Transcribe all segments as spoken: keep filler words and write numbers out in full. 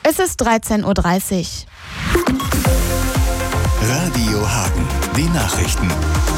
Es ist dreizehn Uhr dreißig. Radio Hagen, die Nachrichten.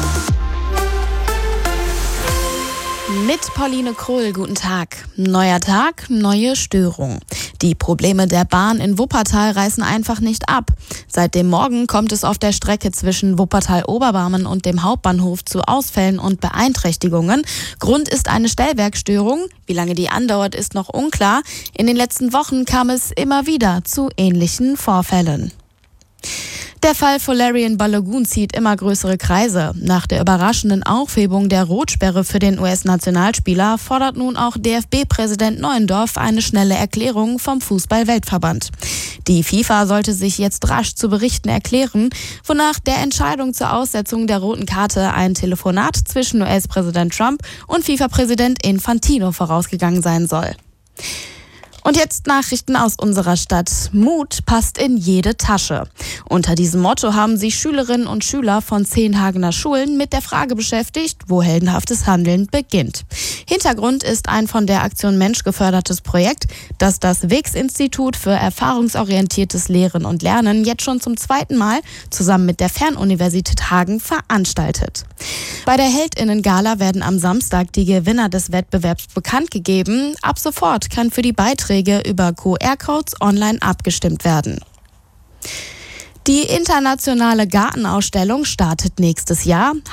Mit Pauline Krohl, guten Tag. Neuer Tag, neue Störung. Die Probleme der Bahn in Wuppertal reißen einfach nicht ab. Seit dem Morgen kommt es auf der Strecke zwischen Wuppertal-Oberbarmen und dem Hauptbahnhof zu Ausfällen und Beeinträchtigungen. Grund ist eine Stellwerkstörung. Wie lange die andauert, ist noch unklar. In den letzten Wochen kam es immer wieder zu ähnlichen Vorfällen. Der Fall Folarin Balogun zieht immer größere Kreise. Nach der überraschenden Aufhebung der Rotsperre für den U S-Nationalspieler fordert nun auch D F B-Präsident Neuendorf eine schnelle Erklärung vom Fußball-Weltverband. Die FIFA sollte sich jetzt rasch zu Berichten erklären, wonach der Entscheidung zur Aussetzung der roten Karte ein Telefonat zwischen U S-Präsident Trump und FIFA-Präsident Infantino vorausgegangen sein soll. Und jetzt Nachrichten aus unserer Stadt. Mut passt in jede Tasche. Unter diesem Motto haben sich Schülerinnen und Schüler von zehn Hagener Schulen mit der Frage beschäftigt, wo heldenhaftes Handeln beginnt. Hintergrund ist ein von der Aktion Mensch gefördertes Projekt, das das W I X-Institut für erfahrungsorientiertes Lehren und Lernen jetzt schon zum zweiten Mal zusammen mit der Fernuniversität Hagen veranstaltet. Bei der HeldInnen-Gala werden am Samstag die Gewinner des Wettbewerbs bekannt gegeben. Ab sofort kann für die Beiträge über Q R-Codes online abgestimmt werden. Die internationale Gartenausstellung startet nächstes Jahr.